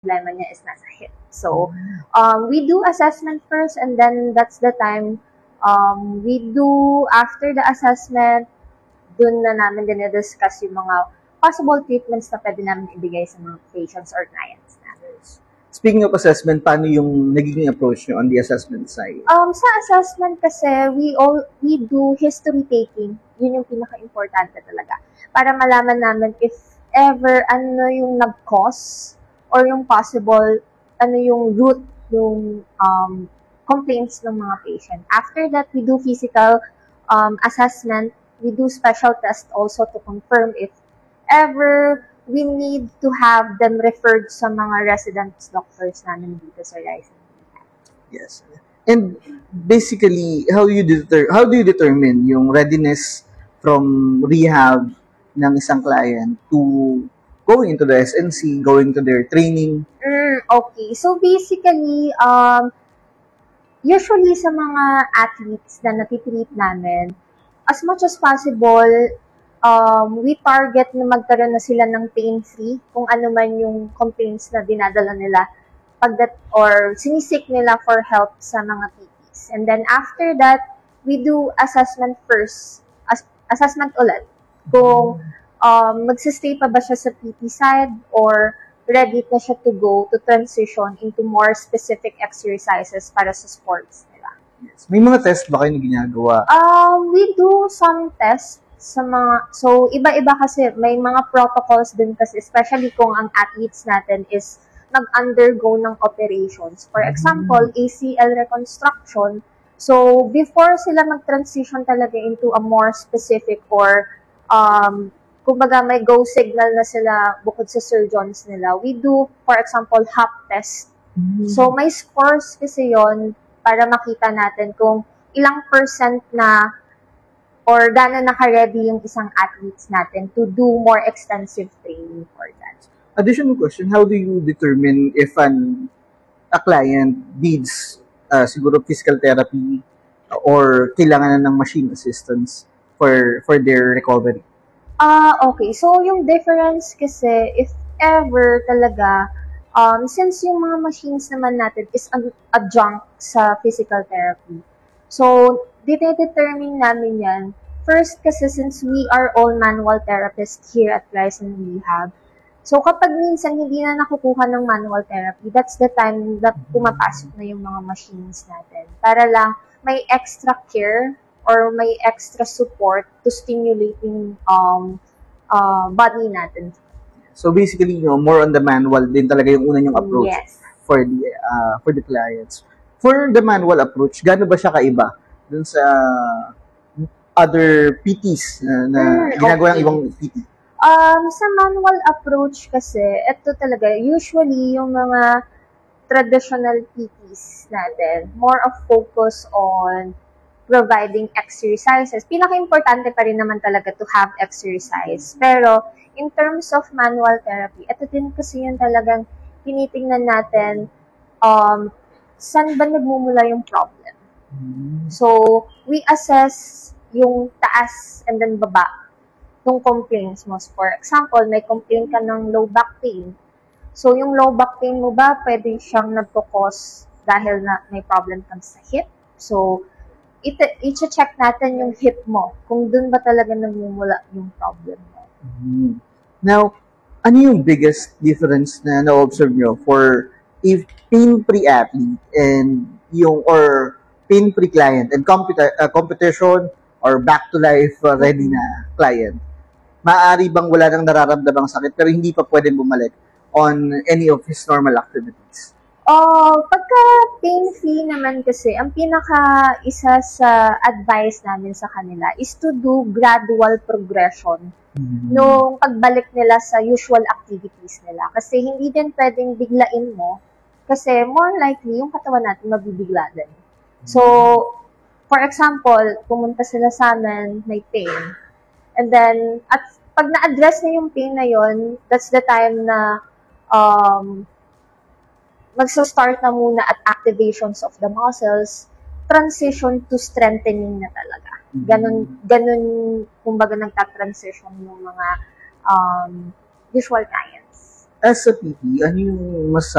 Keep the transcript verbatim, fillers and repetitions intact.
problema niya is nasa hip. So, um, we do assessment first, and then that's the time um, we do, after the assessment, dun na namin dinidiscuss yung mga possible treatments na pwede namin ibigay sa mga patients or clients natin. Speaking of assessment, paano yung nagiging approach nyo on the assessment side? Um, sa assessment kasi, we all we do history taking. Yun yung pinaka-importante talaga. Para malaman namin if ever ano yung nag-cause or yung possible, ano yung root, yung um, complaints ng mga patient. After that, we do physical um, assessment. We do special test also to confirm if ever we need to have them referred sa mga residents doctors namin dito sa Rise and Rehab. Yes. And basically, how you deter how do you determine yung readiness from rehab ng isang client to going into the S N C, going to their training? Mm, okay. So basically, um, usually sa mga athletes na natitreat namin, as much as possible, um, we target na magkaroon na sila ng pain-free kung ano man yung complaints na dinadala nila pagdat or sinisik nila for help sa mga P Ts. And then after that, we do assessment first. As assessment ulit. Kung um, magsistay pa ba siya sa P T side or ready na siya to go to transition into more specific exercises para sa sports nila. Yes. May mga test ba kayo na ginagawa? Um, we do some tests sa mga, so iba-iba kasi, may mga protocols din kasi, especially kung ang athletes natin is nag-undergo ng operations. For example, A C L reconstruction. So, before sila mag-transition talaga into a more specific or, um, kumbaga may go signal na sila bukod sa surgeons nila, we do, for example, H A P test. Mm-hmm. So, may scores kasi yon para makita natin kung ilang percent na or gano'n naka-ready yung isang athletes natin to do more extensive training for that. Additional question, how do you determine if an a client needs uh, siguro physical therapy or kailangan na ng machine assistance for for their recovery? Ah, uh, okay. So, yung difference kasi, if ever talaga, um, since yung mga machines naman natin is adjunct sa physical therapy, so, dine-determine namin yan. First, kasi since we are all manual therapists here at Rise and Rehab, so kapag minsan hindi na nakukuha ng manual therapy, that's the time that pumapasok na yung mga machines natin. Para lang may extra care or may extra support to stimulating um uh, body natin. So basically, you know, more on the manual din talaga yung una yung approach. Yes. for the uh, for the clients. For the manual approach, gaano ba siya kaiba dun sa other P Ts uh, na Mm, ginagawa ng okay. ibang P T? Um, sa manual approach kasi, ito talaga, usually yung mga traditional P Ts natin, more of focus on providing exercises. Pinaka-importante pa rin naman talaga to have exercise. Pero, in terms of manual therapy, ito din kasi yung talagang tinitingnan natin um, saan ba nagmumula yung problem. So, we assess yung taas and then baba ng complaints mo. For example, may complaint ka ng low back pain. So, yung low back pain mo ba, pwede siyang nagpo-cause dahil na may problem kang sa hip. So, i-check natin yung hip mo, kung dun ba talaga nagmumula yung problem mo. Mm-hmm. Now, ano yung biggest difference na na-observe nyo for if pain-free athlete and yung, or pain-free client and competi- uh, competition or back-to-life uh, ready na client? Maaari bang wala nang nararamdamang sakit pero hindi pa pwedeng bumalik on any of his normal activities? Oh, pagka pain-free naman kasi, ang pinaka isa sa advice namin sa kanila is to do gradual progression mm-hmm. nung pagbalik nila sa usual activities nila. Kasi hindi din pwedeng biglain mo kasi more likely yung katawan natin mabibigla din. So, for example, pumunta sila sa amin, may pain. And then, at pag na-address na yung pain na yon, that's the time na um, magsa-start na muna at activations of the muscles, transition to strengthening na talaga. Ganun, ganun kumbaga nagta-transition yung mga um, visual clients. As a P T, ano yung mas